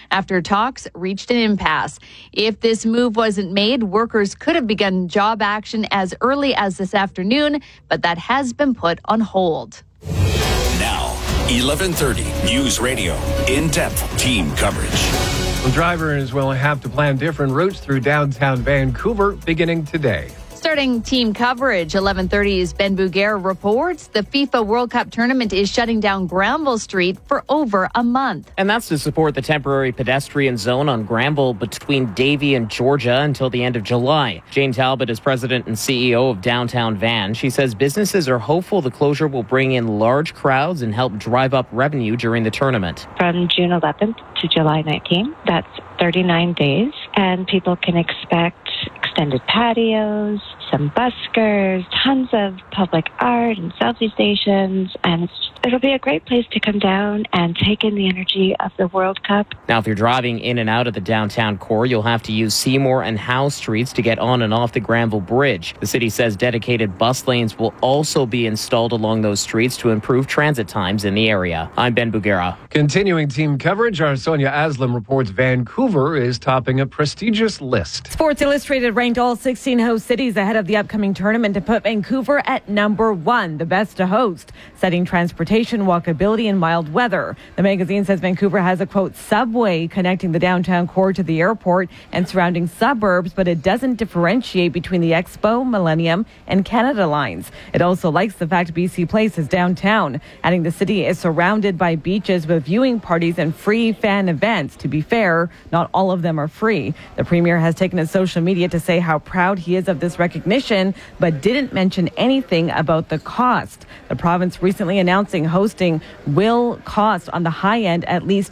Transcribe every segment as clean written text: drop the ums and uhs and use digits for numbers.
after talks reached an impasse. If this move wasn't made, workers could have begun job action as early as this afternoon, but that has been put on hold. Now, 11:30 News Radio. In-depth team coverage. Well, drivers will have to plan different routes through downtown Vancouver beginning today. Starting team coverage, 11:30's Ben Bouguer reports the FIFA World Cup tournament is shutting down Granville Street for over a month. And that's to support the temporary pedestrian zone on Granville between Davie and Georgia until the end of July. Jane Talbot is president and CEO of Downtown Van. She says businesses are hopeful the closure will bring in large crowds and help drive up revenue during the tournament. From June 11th to July 19th, that's 39 days, and people can expect extended patios, some buskers, tons of public art and selfie stations, and it'll be a great place to come down and take in the energy of the World Cup. Now, if you're driving in and out of the downtown core, you'll have to use Seymour and Howe streets to get on and off the Granville Bridge. The city says dedicated bus lanes will also be installed along those streets to improve transit times in the area. I'm Ben Bouguera. Continuing team coverage, our Sonia Aslam reports Vancouver is topping a prestigious list. Sports Illustrated ranked all 16 host cities ahead of the upcoming tournament to put Vancouver at number 1, the best to host, citing transportation, walkability, and mild weather. The magazine says Vancouver has a, quote, subway connecting the downtown core to the airport and surrounding suburbs, but it doesn't differentiate between the Expo, Millennium, and Canada lines. It also likes the fact BC Place is downtown, adding the city is surrounded by beaches with viewing parties and free fan events. To be fair, not all of them are free. The premier has taken to social media to say how proud he is of this recognition, but didn't mention anything about the cost. The province recently announcing hosting will cost on the high end at least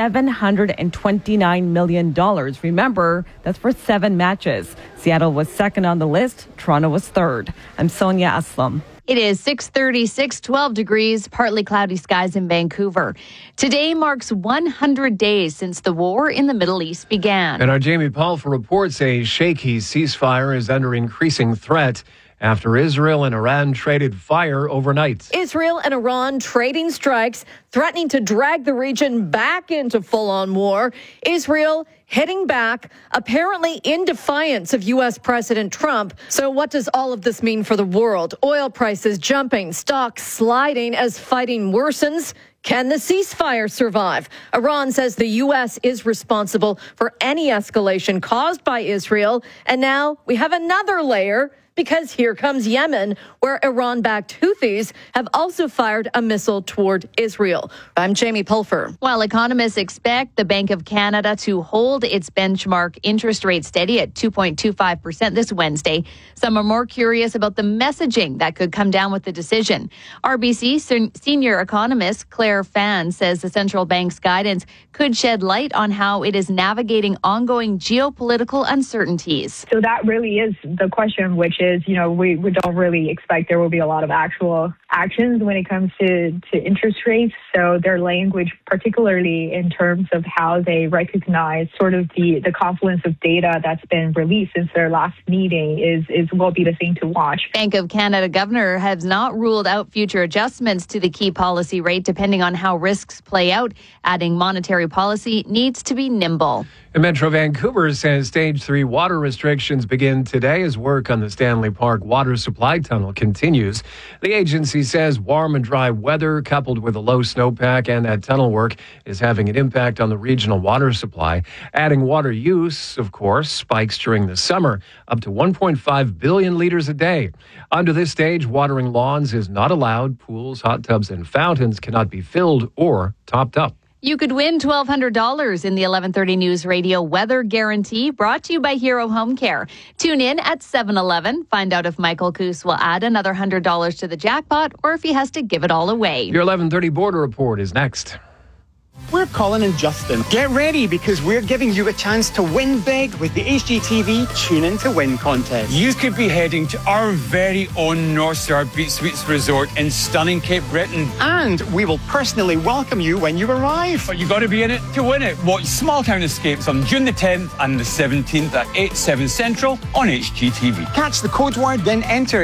$729 million. Remember, that's for 7 matches. Seattle was second on the list. Toronto was third. I'm Sonia Aslam. It is 6:36, 12 degrees, partly cloudy skies in Vancouver. Today marks 100 days since the war in the Middle East began. And our Jamie Palfer reports a shaky ceasefire is under increasing threat after Israel and Iran traded fire overnight. Israel and Iran trading strikes, threatening to drag the region back into full-on war. Israel hitting back, apparently in defiance of U.S. President Trump. So what does all of this mean for the world? Oil prices jumping, stocks sliding as fighting worsens. Can the ceasefire survive? Iran says the U.S. is responsible for any escalation caused by Israel. And now we have another layer, because here comes Yemen, where Iran-backed Houthis have also fired a missile toward Israel. I'm Jamie Pulfer. While economists expect the Bank of Canada to hold its benchmark interest rate steady at 2.25% this Wednesday, some are more curious about the messaging that could come down with the decision. RBC senior economist Claire Fan says the central bank's guidance could shed light on how it is navigating ongoing geopolitical uncertainties. So that really is the question, which is, we don't really expect there will be a lot of actual actions when it comes to interest rates. So their language, particularly in terms of how they recognize sort of the confluence of data that's been released since their last meeting will be the thing to watch. Bank of Canada governor has not ruled out future adjustments to the key policy rate depending on how risks play out, adding monetary policy needs to be nimble. And Metro Vancouver says Stage 3 water restrictions begin today as work on the Stanley Park water supply tunnel continues. The agency says warm and dry weather coupled with a low snowpack and that tunnel work is having an impact on the regional water supply. Adding water use, of course, spikes during the summer, up to 1.5 billion litres a day. Under this stage, watering lawns is not allowed. Pools, hot tubs, and fountains cannot be filled or topped up. You could win $1,200 in the 11:30 News Radio Weather Guarantee, brought to you by Hero Home Care. Tune in at 7:11. Find out if Michael Coos will add another $100 to the jackpot or if he has to give it all away. Your 11:30 Border Report is next. We're Colin and Justin. Get ready because we're giving you a chance to win big with the HGTV Tune In to Win contest. You could be heading to our very own North Star Beach Suites Resort in stunning Cape Breton. And we will personally welcome you when you arrive. But you got to be in it to win it. Watch Small Town Escapes on June the 10th and the 17th at 8/7 Central on HGTV. Catch the code word, then enter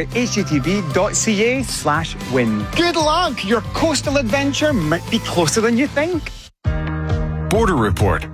hgtv.ca/win. Good luck! Your coastal adventure might be closer than you think. Border Report